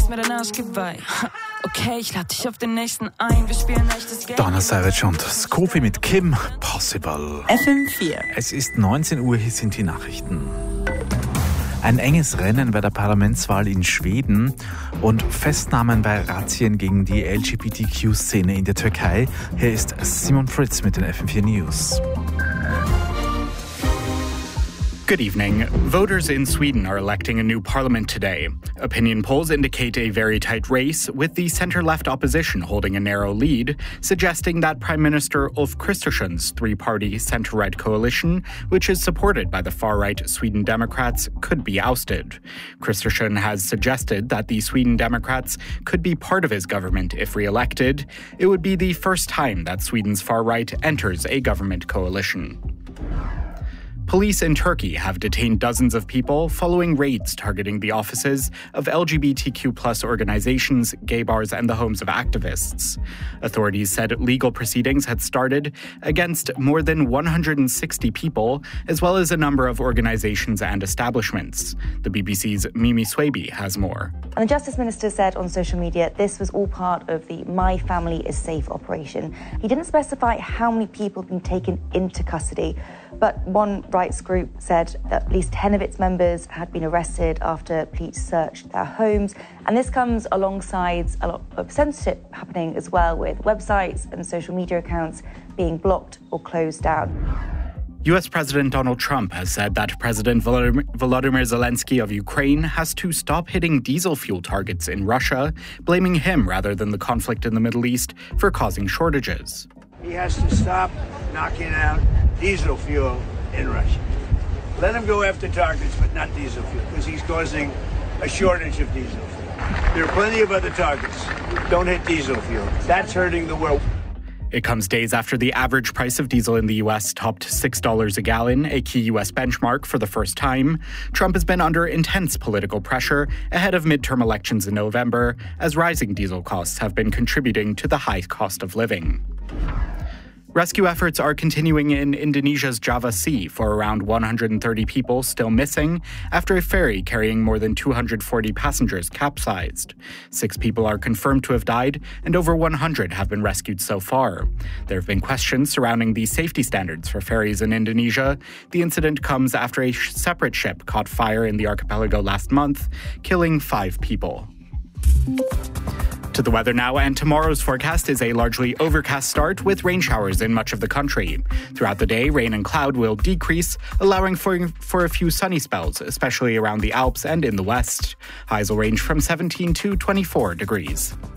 Scheiß mit deinem Arschgeweih. Okay, ich lade dich auf den nächsten ein. Wir spielen echtes Game. Dana Savage und Scooby mit Kim Possible. FM4. Es ist 19 Uhr, hier sind die Nachrichten. Ein enges Rennen bei der Parlamentswahl in Schweden und Festnahmen bei Razzien gegen die LGBTQ-Szene in der Türkei. Hier ist Simon Fritz mit den FM4 News. Good evening. Voters in Sweden are electing a new parliament today. Opinion polls indicate a very tight race, with the centre-left opposition holding a narrow lead, suggesting that Prime Minister Ulf Kristersson's three-party centre-right coalition, which is supported by the far-right Sweden Democrats, could be ousted. Kristersson has suggested that the Sweden Democrats could be part of his government if re-elected. It would be the first time that Sweden's far-right enters a government coalition. Police in Turkey have detained dozens of people following raids targeting the offices of LGBTQ+ organizations, gay bars, and the homes of activists. Authorities said legal proceedings had started against more than 160 people, as well as a number of organizations and establishments. The BBC's Mimi Swaby has more. And the Justice Minister said on social media this was all part of the My Family is Safe operation. He didn't specify how many people had been taken into custody, but one rights group said that at least 10 of its members had been arrested after police searched their homes. And this comes alongside a lot of censorship happening as well, with websites and social media accounts being blocked or closed down. US President Donald Trump has said that President Volodymyr Zelensky of Ukraine has to stop hitting diesel fuel targets in Russia, blaming him rather than the conflict in the Middle East for causing shortages. He has to stop knocking out diesel fuel in Russia. Let him go after targets, but not diesel fuel, because he's causing a shortage of diesel fuel. There are plenty of other targets. Don't hit diesel fuel. That's hurting the world. It comes days after the average price of diesel in the U.S. topped $6 a gallon, a key U.S. benchmark for the first time. Trump has been under intense political pressure ahead of midterm elections in November, as rising diesel costs have been contributing to the high cost of living. Rescue efforts are continuing in Indonesia's Java Sea for around 130 people still missing after a ferry carrying more than 240 passengers capsized. 6 people are confirmed to have died, and over 100 have been rescued so far. There have been questions surrounding the safety standards for ferries in Indonesia. The incident comes after a separate ship caught fire in the archipelago last month, killing 5 people. To the weather now, and tomorrow's forecast is a largely overcast start with rain showers in much of the country. Throughout the day, rain and cloud will decrease, allowing for a few sunny spells, especially around the Alps and in the west. Highs will range from 17 to 24 degrees.